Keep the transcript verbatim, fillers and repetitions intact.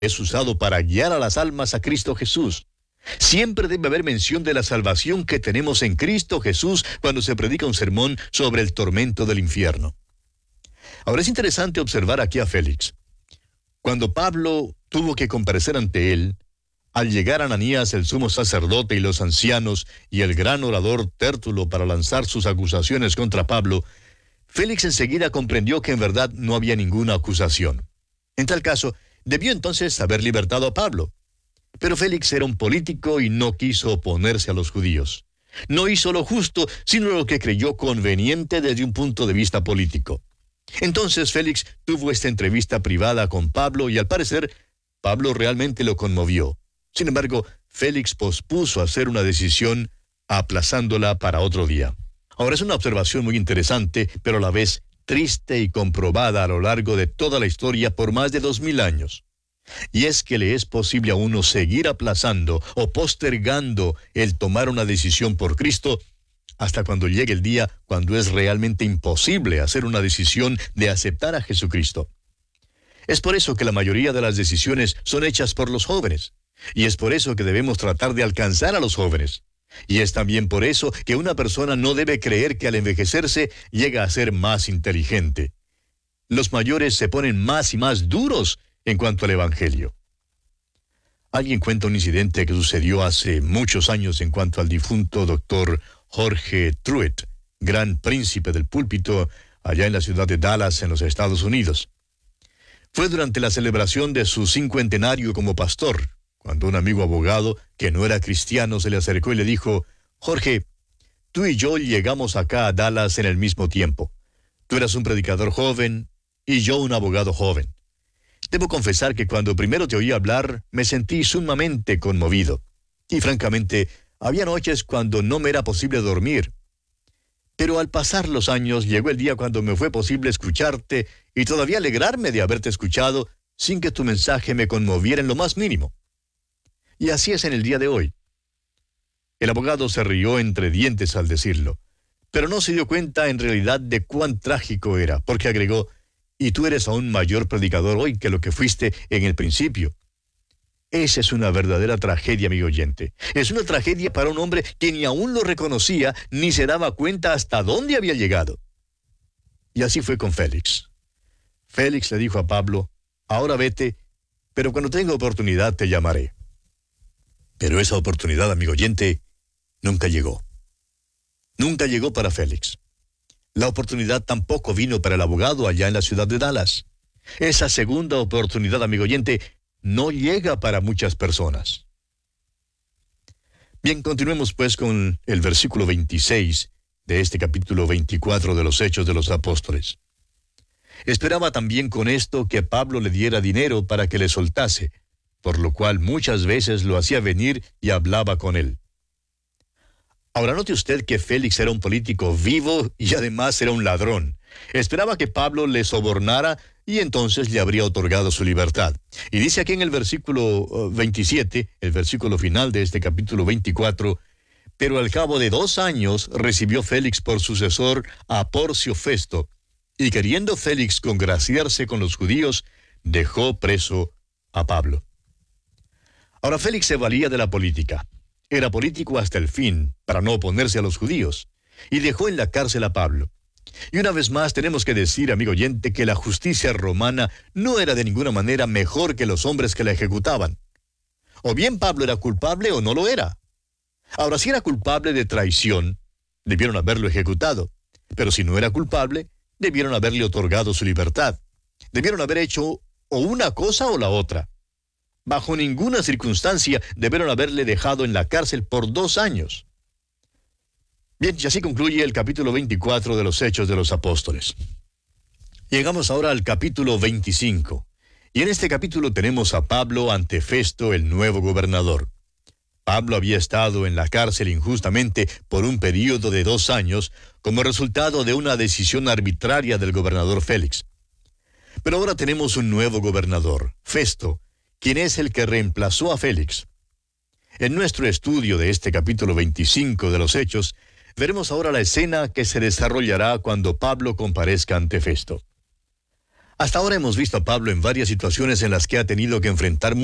es usado para guiar a las almas a Cristo Jesús. Siempre debe haber mención de la salvación que tenemos en Cristo Jesús cuando se predica un sermón sobre el tormento del infierno. Ahora es interesante observar aquí a Félix. Cuando Pablo tuvo que comparecer ante él, al llegar Ananías, el sumo sacerdote, y los ancianos, y el gran orador Tértulo para lanzar sus acusaciones contra Pablo, Félix enseguida comprendió que en verdad no había ninguna acusación. En tal caso, debió entonces haber libertado a Pablo. Pero Félix era un político y no quiso oponerse a los judíos. No hizo lo justo, sino lo que creyó conveniente desde un punto de vista político. Entonces Félix tuvo esta entrevista privada con Pablo y al parecer Pablo realmente lo conmovió. Sin embargo, Félix pospuso hacer una decisión, aplazándola para otro día. Ahora es una observación muy interesante, pero a la vez triste y comprobada a lo largo de toda la historia por más de dos mil años. Y es que le es posible a uno seguir aplazando o postergando el tomar una decisión por Cristo hasta cuando llegue el día cuando es realmente imposible hacer una decisión de aceptar a Jesucristo. Es por eso que la mayoría de las decisiones son hechas por los jóvenes. Y es por eso que debemos tratar de alcanzar a los jóvenes. Y es también por eso que una persona no debe creer que al envejecerse llega a ser más inteligente. Los mayores se ponen más y más duros en cuanto al Evangelio. Alguien cuenta un incidente que sucedió hace muchos años en cuanto al difunto doctor Jorge Truett, gran príncipe del púlpito allá en la ciudad de Dallas, en los Estados Unidos. Fue durante la celebración de su cincuentenario como pastor, cuando un amigo abogado, que no era cristiano, se le acercó y le dijo: Jorge, tú y yo llegamos acá a Dallas en el mismo tiempo. Tú eras un predicador joven y yo un abogado joven. Debo confesar que cuando primero te oí hablar, me sentí sumamente conmovido. Y francamente, había noches cuando no me era posible dormir. Pero al pasar los años, llegó el día cuando me fue posible escucharte y todavía alegrarme de haberte escuchado sin que tu mensaje me conmoviera en lo más mínimo. Y así es en el día de hoy. El abogado se rió entre dientes al decirlo, pero no se dio cuenta en realidad de cuán trágico era, porque agregó: y tú eres aún mayor predicador hoy que lo que fuiste en el principio. Esa es una verdadera tragedia, amigo oyente. Es una tragedia para un hombre que ni aún lo reconocía, ni se daba cuenta hasta dónde había llegado. Y así fue con Félix. Félix le dijo a Pablo: ahora vete, pero cuando tenga oportunidad te llamaré. Pero esa oportunidad, amigo oyente, nunca llegó. Nunca llegó para Félix. La oportunidad tampoco vino para el abogado allá en la ciudad de Dallas. Esa segunda oportunidad, amigo oyente, no llega para muchas personas. Bien, continuemos pues con el versículo veintiséis de este capítulo veinticuatro de los Hechos de los Apóstoles. Esperaba también con esto que Pablo le diera dinero para que le soltase, por lo cual muchas veces lo hacía venir y hablaba con él. Ahora note usted que Félix era un político vivo y además era un ladrón. Esperaba que Pablo le sobornara y entonces le habría otorgado su libertad. Y dice aquí en el versículo uh, veintisiete, el versículo final de este capítulo veinticuatro, pero al cabo de dos años recibió Félix por sucesor a Porcio Festo, y queriendo Félix congraciarse con los judíos, dejó preso a Pablo. Ahora Félix se valía de la política. Era político hasta el fin, para no oponerse a los judíos, y dejó en la cárcel a Pablo. Y una vez más tenemos que decir, amigo oyente, que la justicia romana no era de ninguna manera mejor que los hombres que la ejecutaban. O bien Pablo era culpable o no lo era. Ahora, si era culpable de traición, debieron haberlo ejecutado. Pero si no era culpable, debieron haberle otorgado su libertad. Debieron haber hecho o una cosa o la otra. Bajo ninguna circunstancia debieron haberle dejado en la cárcel por dos años. Bien, y así concluye el capítulo veinticuatro de los Hechos de los Apóstoles. Llegamos ahora al capítulo veinticinco. Y en este capítulo tenemos a Pablo ante Festo, el nuevo gobernador. Pablo había estado en la cárcel injustamente por un período de dos años como resultado de una decisión arbitraria del gobernador Félix. Pero ahora tenemos un nuevo gobernador, Festo, quien es el que reemplazó a Félix. En nuestro estudio de este capítulo veinticinco de los Hechos, veremos ahora la escena que se desarrollará cuando Pablo comparezca ante Festo. Hasta ahora hemos visto a Pablo en varias situaciones en las que ha tenido que enfrentar